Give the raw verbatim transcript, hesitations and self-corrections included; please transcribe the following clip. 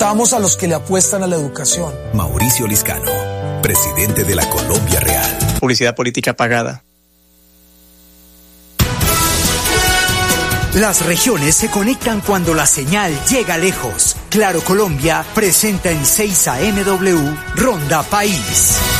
Respetamos a los que le apuestan a la educación. Mauricio Liscano, presidente de la Colombia Real. Publicidad política pagada. Las regiones se conectan cuando la señal llega lejos. Claro Colombia presenta en seis A M W Ronda País.